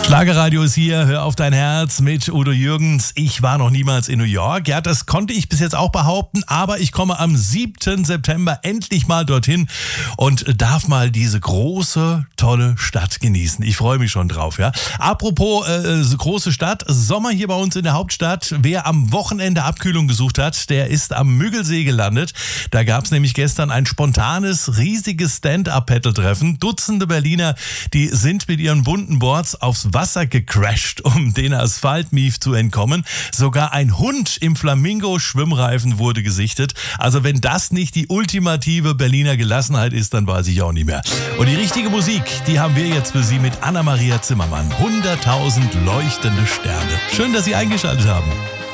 Schlagerradio ist hier, hör auf dein Herz mit Udo Jürgens. Ich war noch niemals in New York. Ja, das konnte ich bis jetzt auch behaupten, aber ich komme am 7. September endlich mal dorthin und darf mal diese große, tolle Stadt genießen. Ich freue mich schon drauf, ja. Apropos große Stadt, Sommer hier bei uns in der Hauptstadt. Wer am Wochenende Abkühlung gesucht hat, der ist am Müggelsee gelandet. Da gab es nämlich gestern ein spontanes, riesiges Stand-Up-Paddle-Treffen. Dutzende Berliner, die sind mit ihren bunten Boards aufs Wasser gecrasht, um den Asphaltmief zu entkommen. Sogar ein Hund im Flamingo-Schwimmreifen wurde gesichtet. Also wenn das nicht die ultimative Berliner Gelassenheit ist, dann weiß ich auch nicht mehr. Und die richtige Musik, die haben wir jetzt für Sie mit Anna-Maria Zimmermann. 100.000 leuchtende Sterne. Schön, dass Sie eingeschaltet haben.